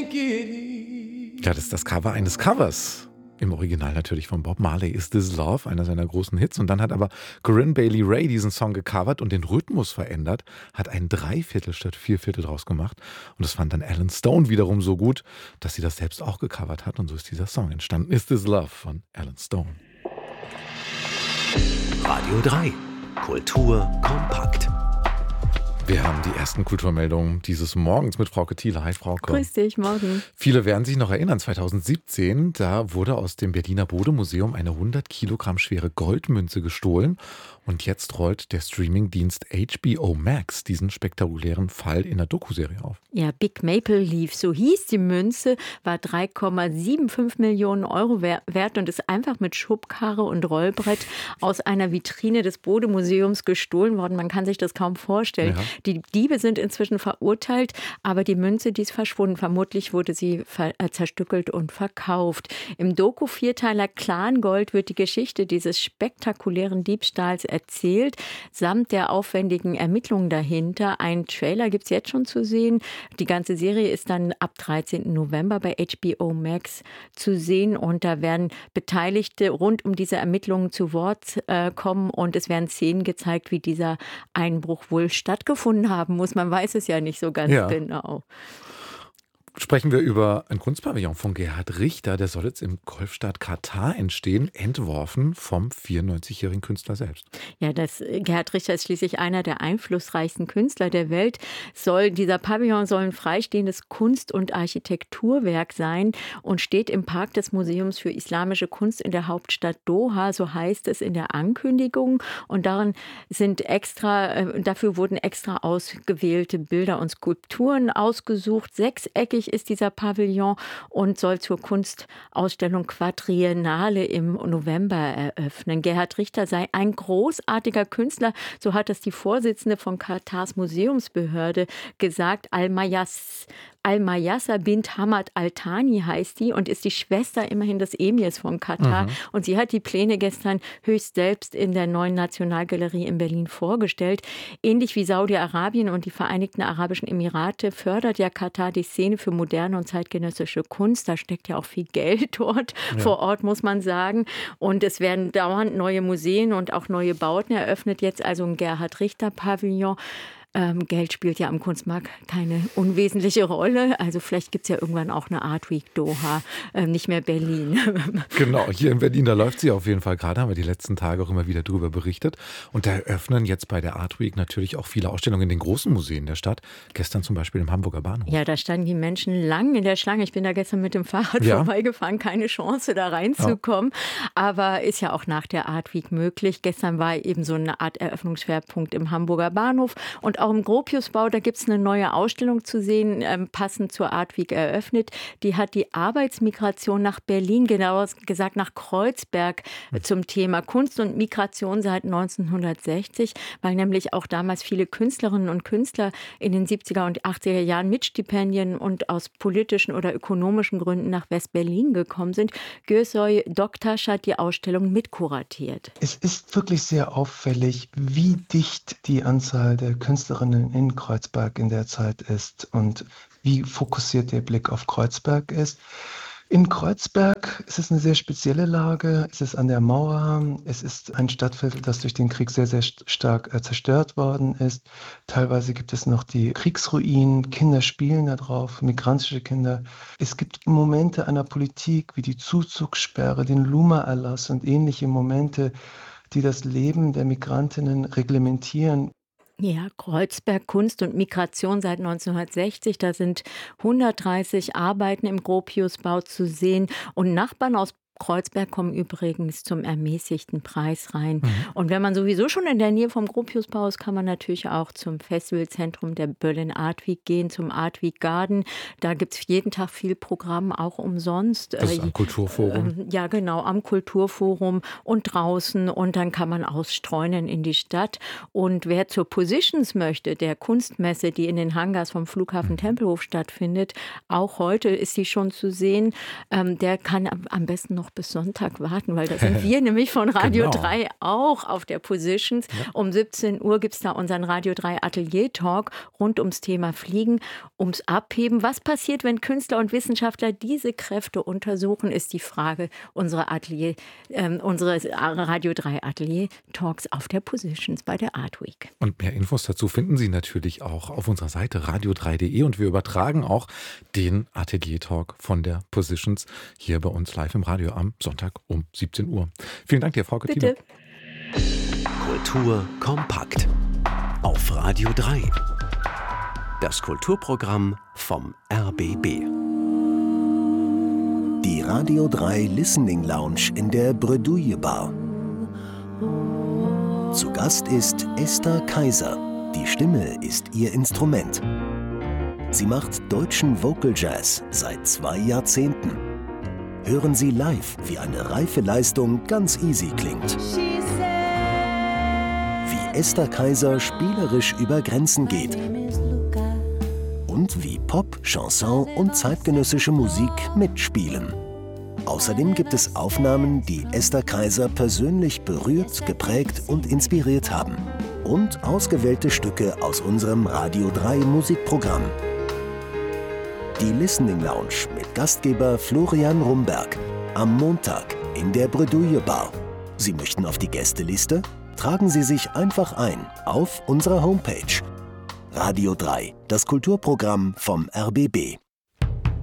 Ja, das ist das Cover eines Covers. Im Original natürlich von Bob Marley, Is This Love, einer seiner großen Hits. Und dann hat aber Corinne Bailey Rae diesen Song gecovert und den Rhythmus verändert, hat ein Dreiviertel statt Vierviertel draus gemacht. Und das fand dann Alan Stone wiederum so gut, dass sie das selbst auch gecovert hat. Und so ist dieser Song entstanden, Is This Love von Alan Stone. Radio 3, Kultur kompakt. Wir haben die ersten Kulturmeldungen dieses Morgens mit Frauke Thiele. Hi Frauke. Grüß dich, morgen. Viele werden sich noch erinnern, 2017, da wurde aus dem Berliner Bode-Museum eine 100 Kilogramm schwere Goldmünze gestohlen. Und jetzt rollt der Streamingdienst HBO Max diesen spektakulären Fall in der Dokuserie auf. Ja, Big Maple Leaf, so hieß die Münze, war 3,75 Millionen Euro wert und ist einfach mit Schubkarre und Rollbrett aus einer Vitrine des Bode-Museums gestohlen worden. Man kann sich das kaum vorstellen. Ja. Die Diebe sind inzwischen verurteilt, aber die Münze, die ist verschwunden. Vermutlich wurde sie zerstückelt und verkauft. Im Doku-Vierteiler Clan-Gold wird die Geschichte dieses spektakulären Diebstahls erzählt, samt der aufwendigen Ermittlungen dahinter. Ein Trailer gibt es jetzt schon zu sehen. Die ganze Serie ist dann ab 13. November bei HBO Max zu sehen und da werden Beteiligte rund um diese Ermittlungen zu Wort kommen und es werden Szenen gezeigt, wie dieser Einbruch wohl stattgefunden haben muss. Man weiß es ja nicht so ganz genau. Sprechen wir über ein Kunstpavillon von Gerhard Richter. Der soll jetzt im Golfstaat Katar entstehen, entworfen vom 94-jährigen Künstler selbst. Ja, Gerhard Richter ist schließlich einer der einflussreichsten Künstler der Welt. Dieser Pavillon soll ein freistehendes Kunst- und Architekturwerk sein und steht im Park des Museums für Islamische Kunst in der Hauptstadt Doha, so heißt es in der Ankündigung. Und dafür wurden extra ausgewählte Bilder und Skulpturen ausgesucht. Sechseckig ist dieser Pavillon und soll zur Kunstausstellung Quadriennale im November eröffnen. Gerhard Richter sei ein großartiger Künstler, so hat es die Vorsitzende von Katars Museumsbehörde gesagt. Al-Mayassa bint Hamad Al-Thani heißt die und ist die Schwester immerhin des Emirs von Katar. Und sie hat die Pläne gestern höchst selbst in der Neuen Nationalgalerie in Berlin vorgestellt. Ähnlich wie Saudi-Arabien und die Vereinigten Arabischen Emirate fördert ja Katar die Szene für moderne und zeitgenössische Kunst. Da steckt ja auch viel Geld dort vor Ort, muss man sagen. Und es werden dauernd neue Museen und auch neue Bauten eröffnet. Jetzt also ein Gerhard-Richter-Pavillon. Geld spielt ja am Kunstmarkt keine unwesentliche Rolle. Also vielleicht gibt es ja irgendwann auch eine Art Week Doha, nicht mehr Berlin. Genau, hier in Berlin, da läuft sie auf jeden Fall gerade, haben wir die letzten Tage auch immer wieder drüber berichtet. Und da eröffnen jetzt bei der Art Week natürlich auch viele Ausstellungen in den großen Museen der Stadt. Gestern zum Beispiel im Hamburger Bahnhof. Ja, da standen die Menschen lang in der Schlange. Ich bin da gestern mit dem Fahrrad vorbeigefahren, keine Chance da reinzukommen. Ja. Aber ist ja auch nach der Art Week möglich. Gestern war eben so eine Art Eröffnungsschwerpunkt im Hamburger Bahnhof und auch im Gropiusbau, da gibt es eine neue Ausstellung zu sehen, passend zur Art Week eröffnet. Die hat die Arbeitsmigration nach Berlin, genauer gesagt nach Kreuzberg, zum Thema Kunst und Migration seit 1960, weil nämlich auch damals viele Künstlerinnen und Künstler in den 70er und 80er Jahren mit Stipendien und aus politischen oder ökonomischen Gründen nach West-Berlin gekommen sind. Gürsoy Doktaş hat die Ausstellung mitkuratiert. Es ist wirklich sehr auffällig, wie dicht die Anzahl der Künstlerinnen in Kreuzberg in der Zeit ist und wie fokussiert der Blick auf Kreuzberg ist. In Kreuzberg ist es eine sehr spezielle Lage. Es ist an der Mauer. Es ist ein Stadtviertel, das durch den Krieg sehr, sehr stark zerstört worden ist. Teilweise gibt es noch die Kriegsruinen. Kinder spielen da drauf, migrantische Kinder. Es gibt Momente einer Politik wie die Zuzugssperre, den Luma-Erlass und ähnliche Momente, die das Leben der Migrantinnen reglementieren. Ja, Kreuzberg, Kunst und Migration seit 1960. Da sind 130 Arbeiten im Gropiusbau zu sehen. Und Nachbarn aus Kreuzberg kommen übrigens zum ermäßigten Preis rein. Und wenn man sowieso schon in der Nähe vom Gropiusbau ist, kann man natürlich auch zum Festivalzentrum der Berlin Art Week gehen, zum Art Week Garden. Da gibt es jeden Tag viel Programm, auch umsonst. Das ist am Kulturforum. Ja, genau, am Kulturforum und draußen. Und dann kann man ausstreunen in die Stadt. Und wer zur Positions möchte, der Kunstmesse, die in den Hangars vom Flughafen Tempelhof stattfindet, auch heute ist sie schon zu sehen, der kann am besten noch noch bis Sonntag warten, weil da sind wir nämlich von Radio 3 auch auf der Positions. Ja. Um 17 Uhr gibt es da unseren Radio 3 Atelier-Talk rund ums Thema Fliegen, ums Abheben. Was passiert, wenn Künstler und Wissenschaftler diese Kräfte untersuchen, ist die Frage unseres Radio 3 Atelier-Talks auf der Positions bei der Art Week. Und mehr Infos dazu finden Sie natürlich auch auf unserer Seite radio3.de und wir übertragen auch den Atelier-Talk von der Positions hier bei uns live im Radio am Sonntag um 17 Uhr. Vielen Dank dir, Frau Thiele. Bitte. Kultur kompakt auf Radio 3. Das Kulturprogramm vom RBB. Die Radio 3 Listening Lounge in der Bredouille Bar. Zu Gast ist Esther Kaiser. Die Stimme ist ihr Instrument. Sie macht deutschen Vocal Jazz seit 2 Jahrzehnten. Hören Sie live, wie eine reife Leistung ganz easy klingt. Wie Esther Kaiser spielerisch über Grenzen geht. Und wie Pop, Chanson und zeitgenössische Musik mitspielen. Außerdem gibt es Aufnahmen, die Esther Kaiser persönlich berührt, geprägt und inspiriert haben. Und ausgewählte Stücke aus unserem Radio 3 Musikprogramm. Die Listening Lounge mit Gastgeber Florian Rumberg. Am Montag in der Bredouille Bar. Sie möchten auf die Gästeliste? Tragen Sie sich einfach ein auf unserer Homepage. Radio 3, das Kulturprogramm vom RBB.